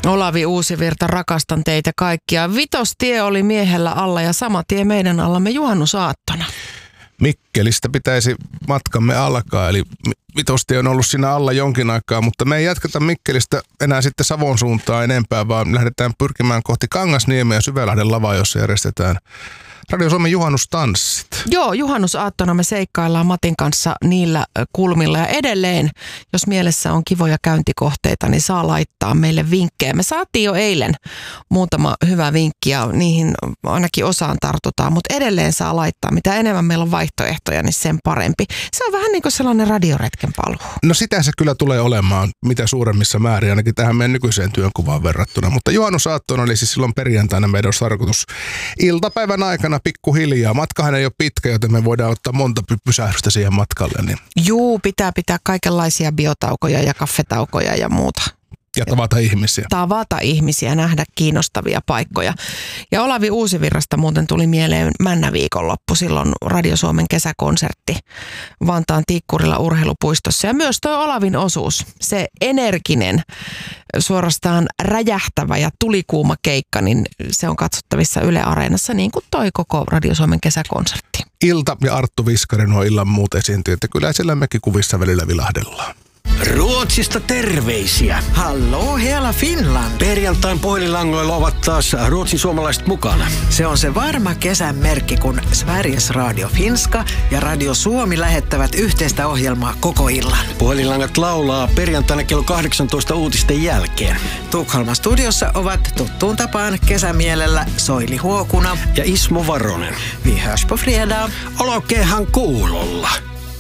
Olavi Uusivirta, rakastan teitä kaikkia. Vitostie oli miehellä alla ja sama tie meidän allamme juhannusaattona. Mikkelistä pitäisi matkamme alkaa, eli Vitostie on ollut siinä alla jonkin aikaa, mutta me ei jatketa Mikkelistä enää sitten Savon suuntaan enempää, vaan lähdetään pyrkimään kohti Kangasniemeä ja Syvälahden lavaa, jossa järjestetään Radio Suomen juhannustanssit. Joo, juhannusaattona me seikkaillaan Matin kanssa niillä kulmilla ja edelleen, jos mielessä on kivoja käyntikohteita, niin saa laittaa meille vinkkejä. Me saatiin jo eilen muutama hyvä vinkki ja niihin ainakin osaan tartutaan, mutta edelleen saa laittaa. Mitä enemmän meillä on vaihtoehtoja, niin sen parempi. Se on vähän niin kuin sellainen radioretken paluu. No sitä se kyllä tulee olemaan mitä suuremmissa määrin, ainakin tähän meidän nykyiseen työnkuvaan verrattuna. Mutta juhannusaattona oli siis silloin perjantaina meidän olisi tarkoitus iltapäivän aikana pikkuhiljaa. Matkahan ei ole pitkä, joten me voidaan ottaa monta pysähdystä siihen matkalle. Niin. Juu, pitää kaikenlaisia biotaukoja ja kaffetaukoja ja muuta. Ja tavata ihmisiä. Tavata ihmisiä, nähdä kiinnostavia paikkoja. Ja Olavi Uusivirrasta muuten tuli mieleen Männä-viikonloppu. Silloin Radio Suomen kesäkonsertti Vantaan Tikkurilla urheilupuistossa. Ja myös tuo Olavin osuus, se energinen, suorastaan räjähtävä ja tulikuuma keikka, niin se on katsottavissa Yle Areenassa niin kuin toi koko Radio Suomen kesäkonsertti. Ilta ja Arttu Viskanen on illan muut esiintyjät, että kyllä siellä mekin kuvissa välillä vilahdellaan. Ruotsista terveisiä. Hallå hela Finland. Perjantain puhelinlangoilla ovat taas Ruotsin suomalaiset mukana. Se on se varma kesän merkki, kun Sveriges Radio Finska ja Radio Suomi lähettävät yhteistä ohjelmaa koko illan. Puhelinlangat laulaa perjantaina kello 18 uutisten jälkeen. Tukholman studiossa ovat tuttuun tapaan kesämielellä Soili Huokuna ja Ismo Varonen. Vi hörs på fredag. Olkeehan kuulolla.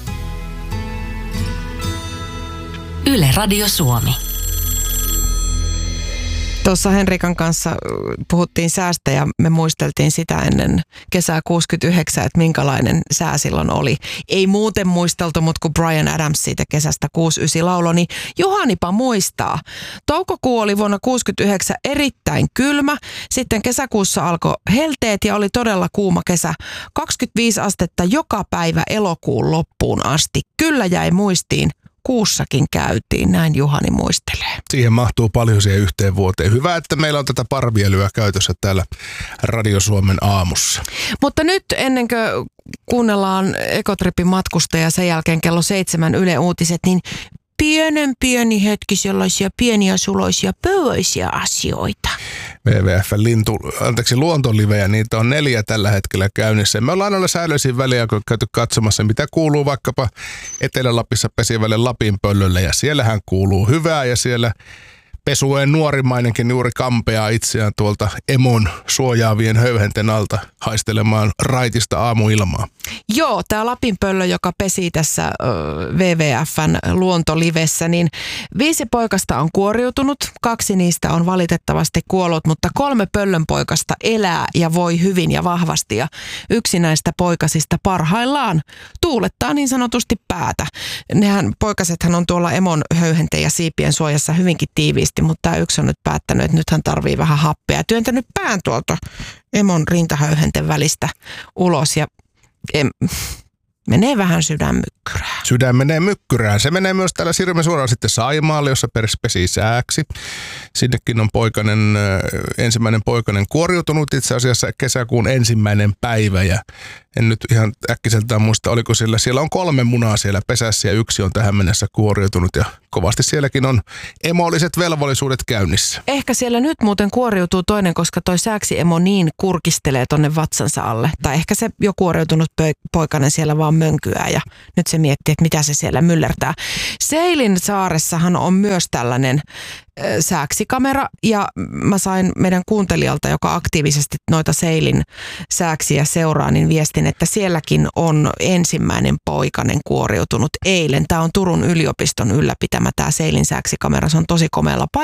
Yle Radio Suomi. Tuossa Henrikan kanssa puhuttiin säästä ja me muisteltiin sitä ennen kesää 69, että minkälainen sää silloin oli. Ei muuten muisteltu, mutta kun Bryan Adams siitä kesästä 69 lauloi, niin Juhanipa muistaa. Toukokuu oli vuonna 69 erittäin kylmä. Sitten kesäkuussa alkoi helteet ja oli todella kuuma kesä. 25 astetta joka päivä elokuun loppuun asti. Kyllä jäi muistiin. Kuussakin käytiin, näin Juhani muistelee. Siihen mahtuu paljon siihen yhteen vuoteen. Hyvä, että meillä on tätä parvielyä käytössä täällä Radio Suomen aamussa. Mutta nyt ennen kuin kuunnellaan Ekotripin matkustaja sen jälkeen kello 7 Yle Uutiset, niin pieni hetki sellaisia pieniä suloisia pööisiä asioita. WWF:n luontolivejä, niitä on 4 tällä hetkellä käynnissä. Me ollaan aina säännöllisin väliä, kun käyty katsomassa, mitä kuuluu vaikkapa Etelä-Lapissa pesivälle Lapinpöllölle. Ja siellähän kuuluu hyvää ja siellä pesueen nuorimmainenkin juuri kampeaa itseään tuolta emon suojaavien höyhenten alta haistelemaan raitista aamuilmaa. Joo, tämä Lapinpöllö, joka pesii tässä WWF:n luontolivessä, niin 5 poikasta on kuoriutunut. 2 niistä on valitettavasti kuollut, mutta 3 pöllönpoikasta elää ja voi hyvin ja vahvasti. Ja yksi näistä poikasista parhaillaan tuulettaa niin sanotusti päätä. Poikasethan on tuolla emon höyhenten ja siipien suojassa hyvinkin tiiviisti, mutta tämä yksi on nyt päättänyt, että nyt hän tarvii vähän happea ja työntänyt pään tuolta emon rintahöyhenten välistä ulos ja menee vähän sydänmykkyrään. Sydän menee mykkyrään. Se menee myös täällä Sirmen suoraan sitten Saimaalle, jossa pesii sääksi. Sinnekin on ensimmäinen poikanen kuoriutunut itse asiassa kesäkuun 1. päivä. Ja en nyt ihan äkkiseltään muista, oliko siellä on 3 munaa siellä pesässä ja 1 on tähän mennessä kuoriutunut. Ja kovasti sielläkin on emolliset velvollisuudet käynnissä. Ehkä siellä nyt muuten kuoriutuu toinen, koska toi sääksi-emo niin kurkistelee tonne vatsansa alle. Tai ehkä se jo kuoriutunut poikainen siellä vaan mönkyää ja nyt se miettii, että mitä se siellä myllertää. Seilin saaressahan on myös tällainen sääksikamera ja mä sain meidän kuuntelijalta, joka aktiivisesti noita Seilin sääksiä seuraa, niin viestin, että sielläkin on ensimmäinen poikanen kuoriutunut eilen. Tämä on Turun yliopiston ylläpitämä tämä Seilin sääksikamera. Se on tosi komealla paikalla.